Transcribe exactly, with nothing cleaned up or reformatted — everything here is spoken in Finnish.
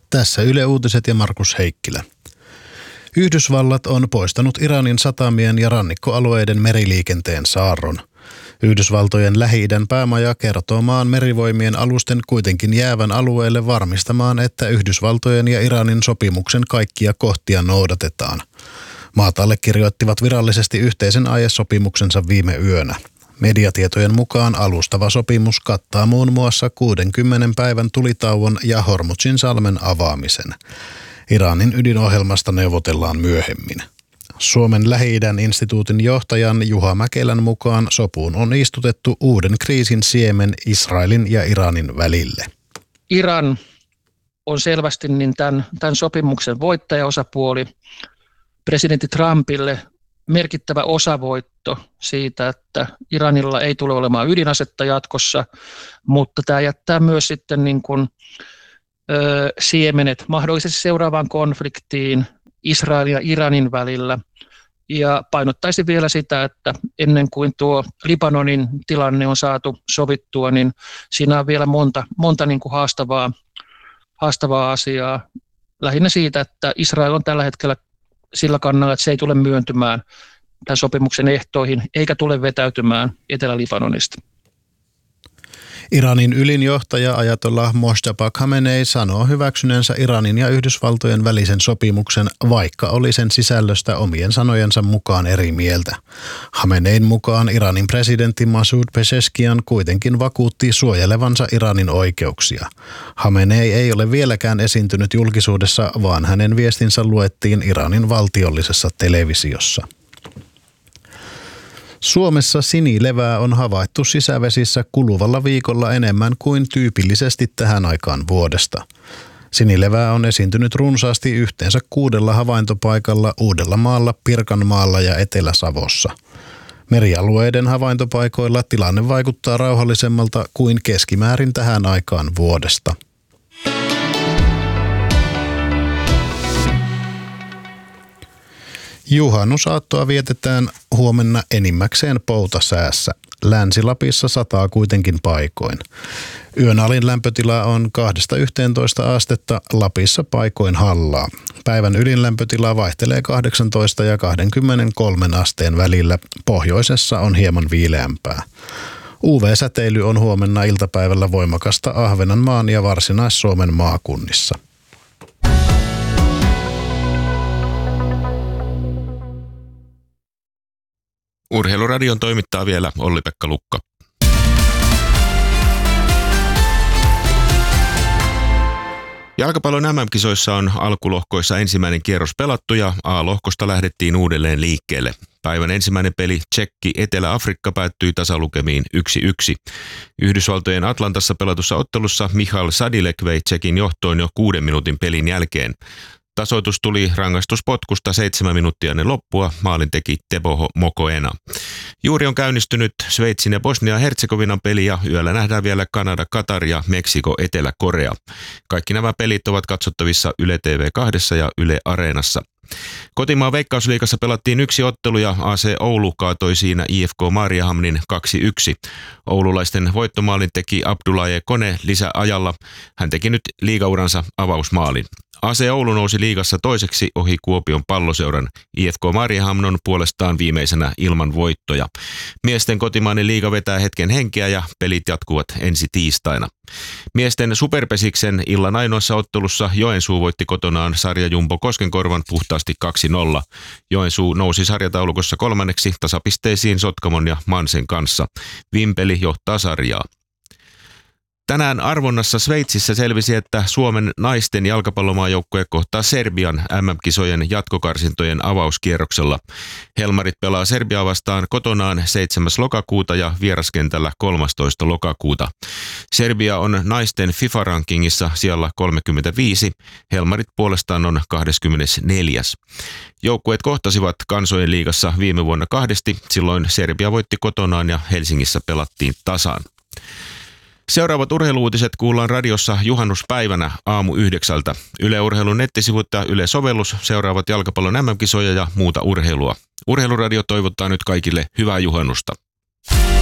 Tässä Yle Uutiset ja Markus Heikkilä. Yhdysvallat on poistanut Iranin satamien ja rannikkoalueiden meriliikenteen saarron. Yhdysvaltojen Lähi-idän päämaja kertoo maan merivoimien alusten kuitenkin jäävän alueelle varmistamaan, että Yhdysvaltojen ja Iranin sopimuksen kaikkia kohtia noudatetaan. Maat allekirjoittivat virallisesti yhteisen aiesopimuksensa viime yönä. Mediatietojen mukaan alustava sopimus kattaa muun muassa kuudenkymmenen päivän tulitauon ja Hormuzin salmen avaamisen. Iranin ydinohjelmasta neuvotellaan myöhemmin. Suomen Lähi-idän instituutin johtajan Juha Mäkelän mukaan sopuun on istutettu uuden kriisin siemen Israelin ja Iranin välille. Iran on selvästi niin tämän, tämän sopimuksen voittajaosapuoli. Presidentti Trumpille merkittävä osavoitto siitä, että Iranilla ei tule olemaan ydinasetta jatkossa, mutta tämä jättää myös sitten niin kuin, ö, siemenet mahdollisesti seuraavaan konfliktiin Israelin ja Iranin välillä. Ja painottaisin vielä sitä, että ennen kuin tuo Libanonin tilanne on saatu sovittua, niin siinä on vielä monta, monta niin kuin haastavaa, haastavaa asiaa. Lähinnä siitä, että Israel on tällä hetkellä sillä kannalla, että se ei tule myöntymään tämän sopimuksen ehtoihin, eikä tule vetäytymään Etelä-Libanonista. Iranin ylin johtaja Ajatollah Mojtaba Khamenei sanoo hyväksyneensä Iranin ja Yhdysvaltojen välisen sopimuksen, vaikka oli sen sisällöstä omien sanojensa mukaan eri mieltä. Khamenein mukaan Iranin presidentti Masoud Pezeshkian kuitenkin vakuutti suojelevansa Iranin oikeuksia. Khamenei ei ole vieläkään esiintynyt julkisuudessa, vaan hänen viestinsä luettiin Iranin valtiollisessa televisiossa. Suomessa sinilevää on havaittu sisävesissä kuluvalla viikolla enemmän kuin tyypillisesti tähän aikaan vuodesta. Sinilevää on esiintynyt runsaasti yhteensä kuudella havaintopaikalla Uudellamaalla, Pirkanmaalla ja Etelä-Savossa. Merialueiden havaintopaikoilla tilanne vaikuttaa rauhallisemmalta kuin keskimäärin tähän aikaan vuodesta. Juhannusaattoa vietetään huomenna enimmäkseen poutasäässä. Länsi-Lapissa sataa kuitenkin paikoin. Yön alin lämpötila on kahdesta yhteentoista astetta, Lapissa paikoin hallaa. Päivän ydinlämpötila vaihtelee kahdeksantoista ja kaksikymmentäkolme asteen välillä. Pohjoisessa on hieman viileämpää. U V-säteily on huomenna iltapäivällä voimakasta Ahvenanmaan ja Varsinais-Suomen maakunnissa. Urheiluradion toimittaa vielä Olli-Pekka Lukka. Jalkapallon M M-kisoissa on alkulohkoissa ensimmäinen kierros pelattu ja A-lohkosta lähdettiin uudelleen liikkeelle. Päivän ensimmäinen peli Tšekki Etelä-Afrikka päättyi tasalukemiin yksi yksi. Yhdysvaltojen Atlantassa pelatussa ottelussa Michal Sadilek vei Tšekin johtoon jo kuuden minuutin pelin jälkeen. Tasoitus tuli rangaistuspotkusta seitsemän minuuttia ennen loppua, maalin teki Teboho Mokoena. Juuri on käynnistynyt Sveitsin ja Bosnia-Herzegovinan peli ja yöllä nähdään vielä Kanada, Katar ja Meksiko, Etelä-Korea. Kaikki nämä pelit ovat katsottavissa Yle T V kaksi ja Yle Areenassa. Kotimaan Veikkausliigassa pelattiin yksi ottelu ja A C Oulu kaatoi siinä I F K Maariahamnin kaksi yksi. Oululaisten voittomaalin teki Abdullaye Kone lisäajalla. Hän teki nyt liigauransa avausmaalin. A C Oulu nousi liigassa toiseksi ohi Kuopion Palloseuran. I F K Maariaham on puolestaan viimeisenä ilman voittoja. Miesten kotimainen liiga vetää hetken henkeä ja pelit jatkuvat ensi tiistaina. Miesten Superpesiksen illan ainoassa ottelussa Joensuu voitti kotonaan sarjajumbo Koskenkorvan puhtaasti kaksi nolla. Joensuu nousi sarjataulukossa kolmanneksi tasapisteisiin Sotkamon ja Mansen kanssa. Vimpeli johtaa sarjaa. Tänään arvonnassa Sveitsissä selvisi, että Suomen naisten jalkapallomaajoukkue kohtaa Serbian M M-kisojen jatkokarsintojen avauskierroksella. Helmarit pelaa Serbiaa vastaan kotonaan seitsemäs lokakuuta ja vieraskentällä kolmastoista lokakuuta. Serbia on naisten FIFA-rankingissa sijalla kolmekymmentäviisi, Helmarit puolestaan on kaksikymmentäneljä. Joukkueet kohtasivat Kansojen liigassa viime vuonna kahdesti, silloin Serbia voitti kotonaan ja Helsingissä pelattiin tasan. Seuraavat urheiluutiset kuullaan radiossa juhannuspäivänä aamu yhdeksältä. Yle Urheilun nettisivut ja Yle-sovellus seuraavat jalkapallon M M-kisoja ja muuta urheilua. Urheiluradio toivottaa nyt kaikille hyvää juhannusta.